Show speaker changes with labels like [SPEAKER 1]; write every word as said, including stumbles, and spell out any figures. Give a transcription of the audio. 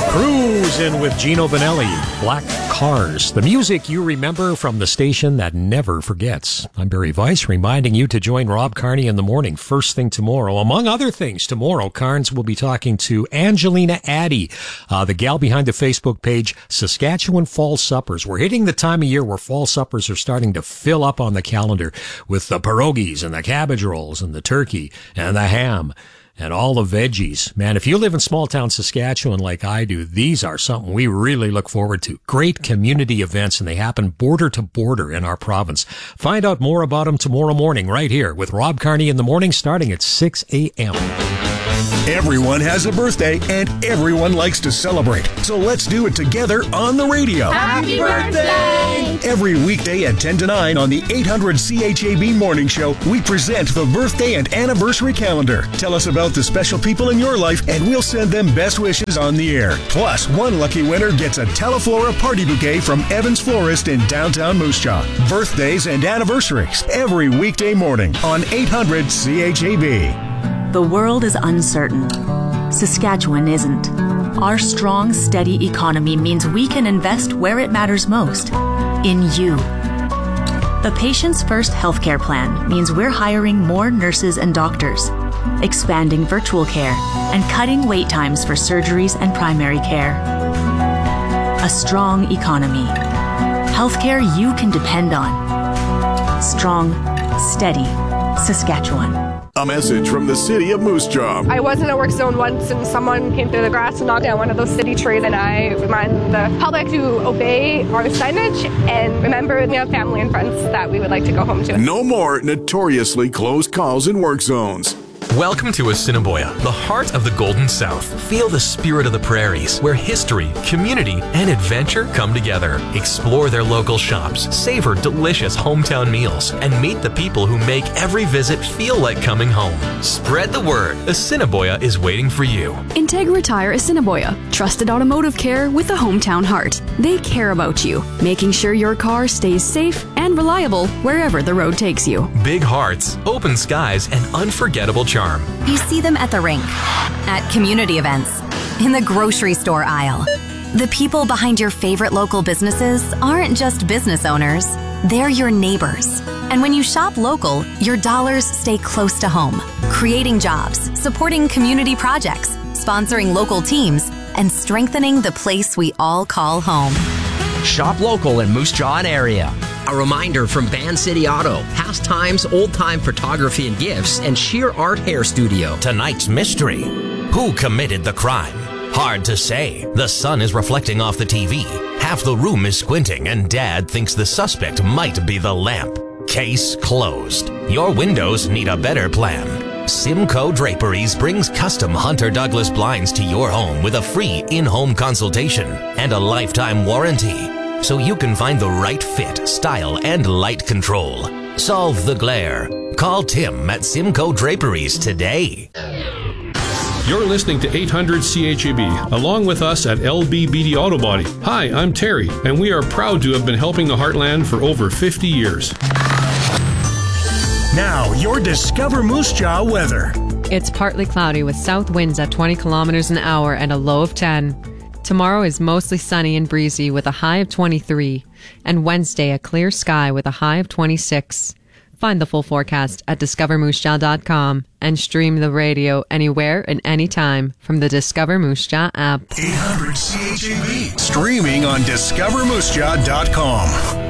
[SPEAKER 1] Cruising with Gino Vanelli, Black Cars, the music you remember from the station that never forgets. I'm Barry Weiss, reminding you to join Rob Carney in the morning, first thing tomorrow. Among other things, tomorrow, Carnes will be talking to Angelina Addy, uh, the gal behind the Facebook page, Saskatchewan Fall Suppers. We're hitting the time of year where fall suppers are starting to fill up on the calendar with the pierogies and the cabbage rolls and the turkey and the ham and all the veggies. Man, if you live in small town Saskatchewan like I do, these are something we really look forward to. Great community events, and they happen border to border in our province. Find out more about them tomorrow morning right here with Rob Carney in the morning starting at six a.m.
[SPEAKER 2] Everyone has a birthday, and everyone likes to celebrate. So let's do it together on the radio.
[SPEAKER 3] Happy birthday!
[SPEAKER 2] Every weekday at ten to nine on the eight hundred C H A B Morning Show, we present the birthday and anniversary calendar. Tell us about the special people in your life, and we'll send them best wishes on the air. Plus, one lucky winner gets a Teleflora party bouquet from Evans Florist in downtown Moose Jaw. Birthdays and anniversaries every weekday morning on eight hundred C H A B.
[SPEAKER 4] The world is uncertain. Saskatchewan isn't. Our strong, steady economy means we can invest where it matters most, in you. The Patients First healthcare plan means we're hiring more nurses and doctors, expanding virtual care, and cutting wait times for surgeries and primary care. A strong economy. Healthcare you can depend on. Strong, steady Saskatchewan.
[SPEAKER 5] A message from the city of Moose Jaw.
[SPEAKER 6] I was in a work zone once and someone came through the grass and knocked down one of those city trees, and I remind the public to obey our signage and remember we have family and friends that we would like to go home to.
[SPEAKER 5] No more notoriously close calls in work zones.
[SPEAKER 7] Welcome to Assiniboia, the heart of the Golden South. Feel the spirit of the prairies, where history, community, and adventure come together. Explore their local shops, savor delicious hometown meals, and meet the people who make every visit feel like coming home. Spread the word. Assiniboia is waiting for you.
[SPEAKER 8] Integra Tire Assiniboia. Trusted automotive care with a hometown heart. They care about you, making sure your car stays safe and reliable wherever the road takes you.
[SPEAKER 7] Big hearts, open skies, and unforgettable charm.
[SPEAKER 9] You see them at the rink, at community events, in the grocery store aisle. The people behind your favorite local businesses aren't just business owners, they're your neighbors. And when you shop local, your dollars stay close to home, creating jobs, supporting community projects, sponsoring local teams, and strengthening the place we all call home.
[SPEAKER 10] Shop local in Moose Jaw and area. A reminder from Band City Auto, Pastimes, Old Time Photography and Gifts, and Sheer Art Hair Studio.
[SPEAKER 11] Tonight's mystery: who committed the crime? Hard to say. The sun is reflecting off the T V. Half the room is squinting, and Dad thinks the suspect might be the lamp. Case closed. Your windows need a better plan. Simcoe Draperies brings custom Hunter Douglas blinds to your home with a free in-home consultation and a lifetime warranty, so you can find the right fit, style, and light control. Solve the glare. Call Tim at Simcoe Draperies today.
[SPEAKER 12] You're listening to eight hundred C H A B, along with us at L B B D Auto Body. Hi, I'm Terry, and we are proud to have been helping the Heartland for over fifty years.
[SPEAKER 2] Now, your Discover Moose Jaw weather.
[SPEAKER 13] It's partly cloudy with south winds at twenty kilometers an hour and a low of ten. Tomorrow is mostly sunny and breezy with a high of twenty-three, and Wednesday a clear sky with a high of twenty-six. Find the full forecast at discover moose jaw dot com and stream the radio anywhere and anytime from the Discover Moose Jaw app.
[SPEAKER 2] eight hundred C H A B. Streaming on discover moose jaw dot com.